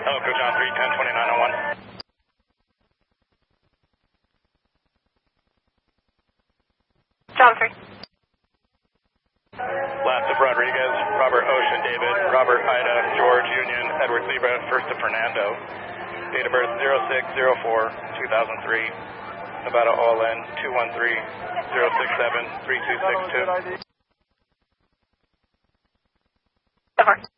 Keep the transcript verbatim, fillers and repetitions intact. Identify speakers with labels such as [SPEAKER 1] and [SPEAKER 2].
[SPEAKER 1] Hello, Coach John three ten twenty-nine oh one.
[SPEAKER 2] John three.
[SPEAKER 1] Last of Rodriguez, Robert Ocean David, Robert Ida, George Union, Edward Libra, first of Fernando. Date of birth zero six zero four two thousand three. Nevada all in two one three zero six seven three two six two.
[SPEAKER 2] Over.